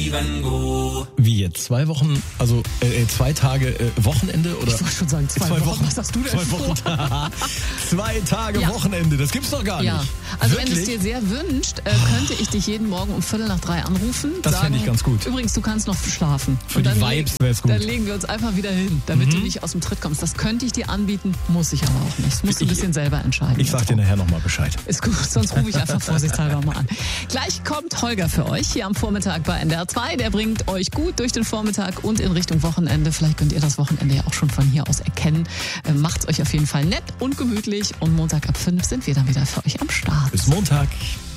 Wie jetzt? 2 Wochen, also 2 Tage Wochenende? Oder? Ich wollte schon sagen, 2 Wochen. Was hast du denn 2 Wochen. 2 Tage Wochenende, das gibt's doch gar nicht. Ja, also Wirklich? wenn es dir sehr wünscht, könnte ich dich jeden Morgen um 2:45 anrufen. Das fände ich ganz gut. Übrigens, du kannst noch schlafen. Für die Vibes wäre es gut. Dann legen wir uns einfach wieder hin, damit du nicht aus dem Tritt kommst. Das könnte ich dir anbieten, muss ich aber auch nicht. Das musst du ein bisschen selber entscheiden. Ich sag dir nachher nochmal Bescheid. Ist gut, sonst rufe ich einfach vorsichtshalber mal an. Gleich kommt Holger für euch hier am Vormittag bei NDR 2. Der bringt euch gut durch den Vormittag und in Richtung Wochenende. Vielleicht könnt ihr das Wochenende ja auch schon von hier aus erkennen. Macht's euch auf jeden Fall nett und gemütlich. Und Montag ab 5 sind wir dann wieder für euch am Start. Bis Montag.